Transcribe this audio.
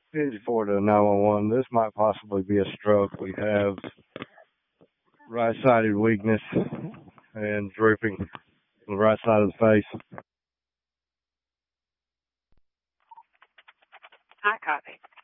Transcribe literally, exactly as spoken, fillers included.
fifty-four to nine one one. This might possibly be a stroke. We have right-sided weakness and drooping on the right side of the face. I copy.